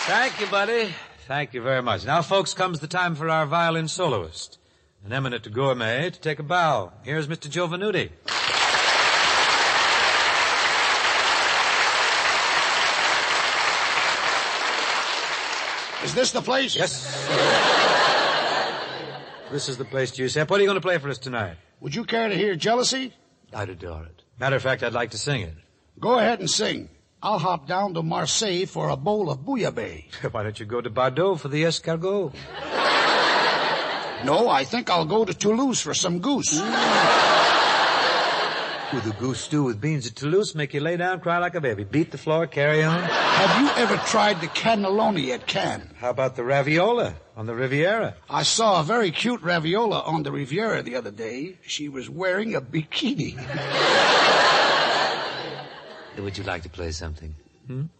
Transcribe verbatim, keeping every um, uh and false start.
Thank you, buddy. Thank you very much. Now, folks, comes the time for our violin soloist, an eminent gourmet, to take a bow. Here's Mister Joe Venuti. Is this the place? Yes. This is the place, Giuseppe. What are you going to play for us tonight? Would you care to hear Jealousy? I'd adore it. Matter of fact, I'd like to sing it. Go ahead and sing. I'll hop down to Marseille for a bowl of bouillabaisse. Why don't you go to Bordeaux for the escargot? No, I think I'll go to Toulouse for some goose. With a goose stew with beans at Toulouse, make you lay down, cry like a baby. Beat the floor, carry on. Have you ever tried the cannelloni at Cannes? How about the raviola on the Riviera? I saw a very cute raviola on the Riviera the other day. She was wearing a bikini. Would you like to play something? Hmm?